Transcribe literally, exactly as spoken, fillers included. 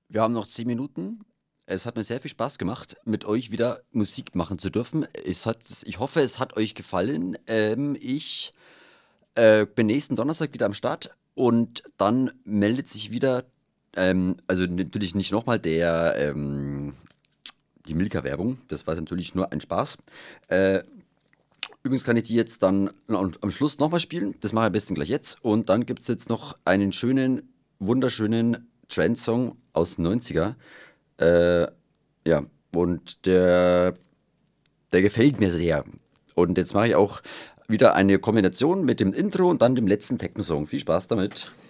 Wir haben noch zehn Minuten. Es hat mir sehr viel Spaß gemacht, mit euch wieder Musik machen zu dürfen. Es hat, ich hoffe, es hat euch gefallen. Ähm, ich äh, bin nächsten Donnerstag wieder am Start und dann meldet sich wieder, ähm, also natürlich nicht nochmal der, ähm, die Milka-Werbung. Das war natürlich nur ein Spaß. Äh, übrigens kann ich die jetzt dann am am Schluss nochmal spielen. Das mache ich am besten gleich jetzt. Und dann gibt es jetzt noch einen schönen, wunderschönen Trance-Song aus den neunziger. Äh, ja, und der, der gefällt mir sehr. Und jetzt mache ich auch wieder eine Kombination mit dem Intro und dann dem letzten Techno-Song. Viel Spaß damit.